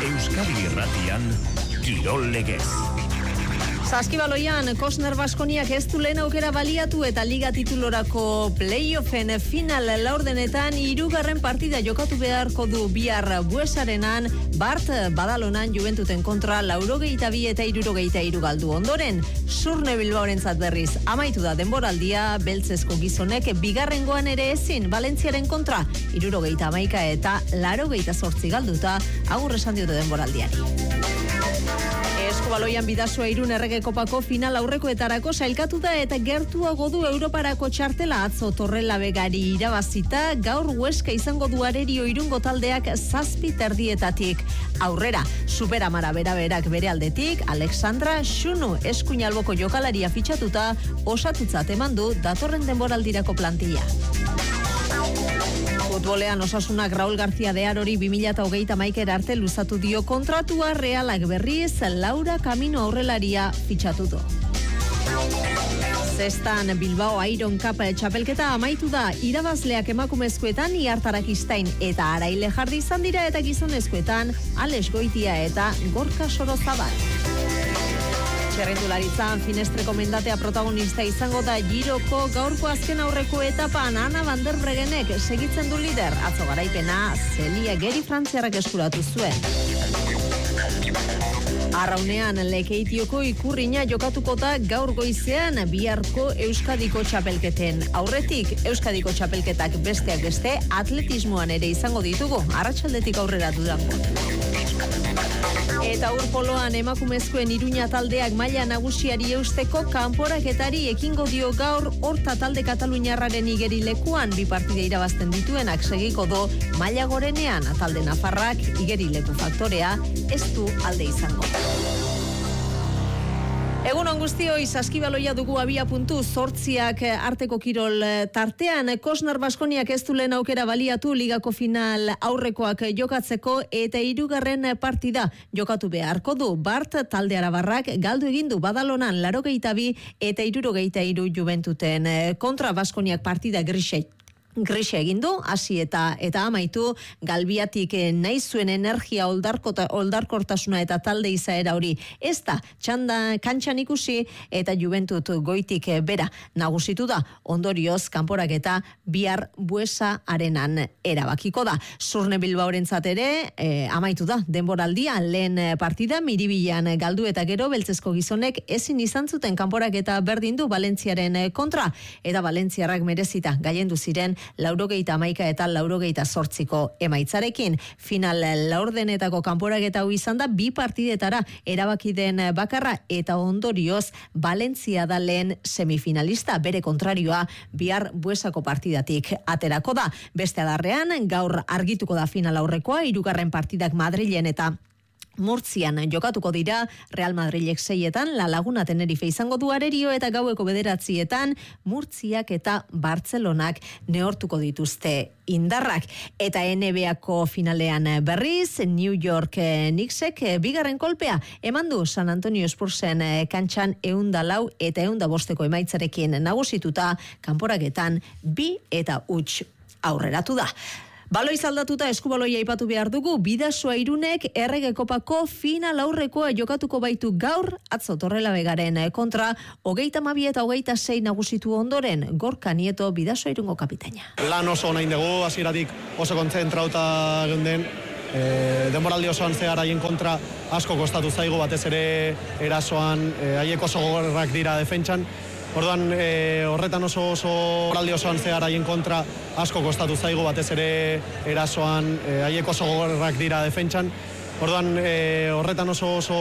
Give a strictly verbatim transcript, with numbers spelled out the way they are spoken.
Euskadi Irratian, Kirol Legez. Saskibaloian, Kosner Baskoniak ez du lehen aukera baliatu eta liga titulorako playoffen final laurdenetan hirugarren partida jokatu beharko du bihar Buesarenan, Bart Badalonan Juventuten kontra laurogeita bi eta hirurogeita hiru galdu ondoren. Surne Bilbaorentzat berriz amaitu da denboraldia, beltzezko gizonek bigarrengoan ere ezin Valentziaren kontra hirurogeita hamaika eta laurogeita zortzi galduta agur esan diote denboraldiari. Eskubaloian Bidasoa Irun Errege Kopako final aurrekoetarako sailkatu da eta gertuago du Europarako txartela atzo Torrelavegari irabazita, gaur Huesca izango du Arerio Irungo taldeak zazpi terdietatik aurrera. Superamara beraberak bere aldetik, Alexandra Xunu eskuinalboko jokalaria fitxatuta osatutzat eman du datorren denboraldirako plantilla. Futbolean Osasunak Raúl García de Arori bi mila hogeita hamaika arte luzatu dio kontratua, Realak berriz Laura Camino aurrelaria fitxatu du. Zestan Bilbao Iron Cup txapelketa amaitu da, irabazleak emakumezkoetan Iartarak Iztain eta Araile Jardi izan dira eta gizonezkoetan Alex Goitia eta Gorka Sorozabal. Txerrendularitzan Finestreko mendatea protagonista izango da Giroko gaurko azken aurreko etapan Ana van der Bregenek segitzen du lider. Atzo garaipena Celia Geri frantziarrak eskuratu zuen. Arraunean Lekeitioko Ikurriña jokatuko da gaur goizean biharko Euskadiko txapelketen. Aurretik Euskadiko txapelketak besteak beste atletismoan ere izango ditugu, arratsaldetik aurrera dudango. Eta urpoloan emakumezkoen Iruña taldeak maila nagusiari eusteko kanporaketari ekingo dio gaur Horta talde kataluniarraren igerilekuan bi partida irabazten dituenak segiko do maila gorenean talde nafarrak igerileku faktorea ez du alde izango. Egun on guztioi, Saskibaloia dugu abia puntu zortziak arteko kirol tartean. Kosner Baskoniak ez du lehen aukera baliatu ligako final aurrekoak jokatzeko eta hirugarren partida jokatu beharko du. Bart talde arabarrak galdu egin du Badalonan laurogeita bi eta hirurogeita hiru Juventuten kontra. Baskoniak partida griseit Grisa egin du, hasi eta eta amaitu, Galbiatik nahi zuen energia oldarkota, oldarkortasuna eta talde izaera hori ez da txanda kantxan ikusi eta Juventut goitik bera nagusitu da, ondorioz kanporaketa bihar Buesa arenan erabakiko da. Surne Bilbaorentzat ere e, amaitu da denboraldia, lehen partida Miribilan galdu eta gero beltzezko gizonek ezin izan zuten kanporaketa berdin du Valentziaren kontra eta Valentziarrak merezita gailendu ziren laurogeita hamaika eta laurogeita zortziko emaitzarekin. Final laurdenetako kanporaketa hau izan da bi partidetara erabaki den bakarra eta ondorioz Valentzia da lehen semifinalista, bere kontrarioa bihar Buesako partidatik aterako da. Beste adarrean gaur argituko da final aurrekoa, hirugarren partidak Madrilen eta Murtzian jokatuko dira, Real Madrilek seietan, La Laguna Tenerife izango du Arerio eta gaueko bederatzietan Murtziak eta Bartzelonak neortuko dituzte indarrak. Eta N B A-ko finalean berriz, New York Knicksek bigarren kolpea eman du San Antonio Spursen kantxan eunda lau eta eunda bosteko emaitzarekin nagusituta, kanporaketan bi eta huts aurreratu da. Baloi zaldatuta eskubaloia aipatu behar dugu, Bidasoa Irunek Errege Kopako final aurrekoa jokatuko baitu gaur, atzo Torrelavegaren kontra, hogeita hamabi eta hogeita sei nagusitu ondoren, Gorka Nieto Bidasoa Irungo kapitaina. Lan oso nahi dugu, hasieratik oso kontzentrauta geunden, e, denboraldi osoan zehar haien kontra asko kostatu zaigu, batez ere erasoan, e, haiek oso gogorrak dira defentsan. Orduan, e, horretan oso oso oraldi osoan zehar haien kontra asko kostatu zaigu, batez ere erasoan, e, haiek oso gogorrak dira defentsan. Orduan, e, horretan oso oso